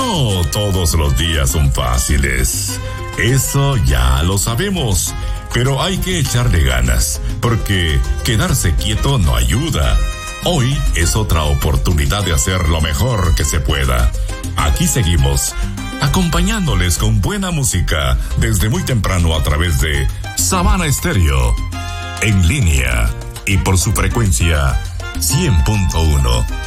No todos los días son fáciles. Eso ya lo sabemos. Pero hay que echarle ganas, porque quedarse quieto no ayuda. Hoy es otra oportunidad de hacer lo mejor que se pueda. Aquí seguimos, acompañándoles con buena música desde muy temprano a través de Sabana Estéreo, en línea y por su frecuencia 100.1.